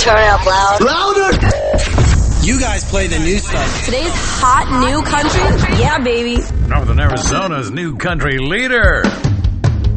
Turn it up loud. Louder! You guys play the new stuff. Today's hot new country? Yeah, baby. Northern Arizona's new country leader,